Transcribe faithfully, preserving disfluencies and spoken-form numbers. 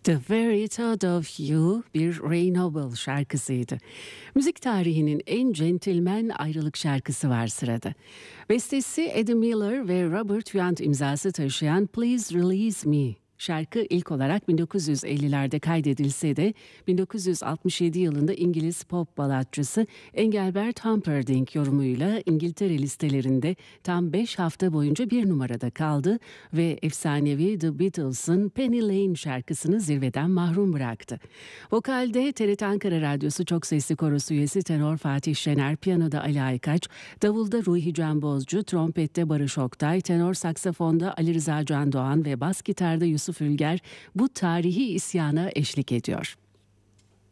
The Very Thought of You bir Ray Noble şarkısıydı. Müzik tarihinin en centilmen ayrılık şarkısı var sırada. Bestesi Eddie Miller ve Robert Plant imzası taşıyan Please Release Me. Şarkı ilk olarak bin dokuz yüz ellilerde kaydedilse de bin dokuz yüz altmış yedi yılında İngiliz pop balatçısı Engelbert Humperdinck yorumuyla İngiltere listelerinde tam beş hafta boyunca bir numarada kaldı ve efsanevi The Beatles'ın Penny Lane şarkısını zirveden mahrum bıraktı. Vokalde T R T Ankara Radyosu Çok Sesli Korosu üyesi tenor Fatih Şener, piyanoda Ali Aykaç, davulda Ruhi Can Bozcu, trompette Barış Oktay, tenor saksafonda Ali Rıza Can Doğan ve bas gitarda Yusuf Ülger bu tarihi isyana eşlik ediyor.